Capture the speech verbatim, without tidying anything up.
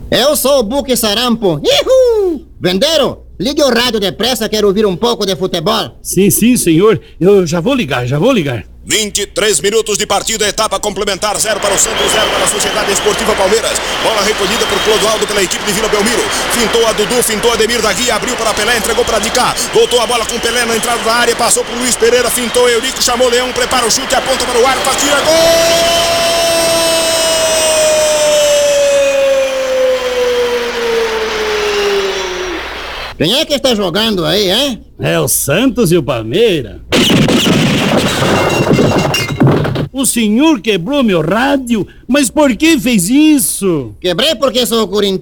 Eu sou o Buque Sarampo. Ihu! Vendeiro, ligue o rádio depressa, quero ouvir um pouco de futebol. Sim, sim, senhor. Eu já vou ligar, já vou ligar. vinte e três minutos de partida, etapa complementar, zero para o Santos, zero para a Sociedade Esportiva Palmeiras. Bola recolhida por Clodoaldo pela equipe de Vila Belmiro. Fintou a Dudu, fintou a Ademir da Guia, abriu para Pelé, entregou para Dicá. Voltou a bola com Pelé na entrada da área, passou por Luiz Pereira, fintou Eurico, chamou Leão, prepara o chute, aponta para o arco, atira, gol! Quem é que está jogando aí, hein? É o Santos e o Palmeiras. O senhor quebrou meu rádio, mas por que fez isso? Quebrei porque sou corintiano.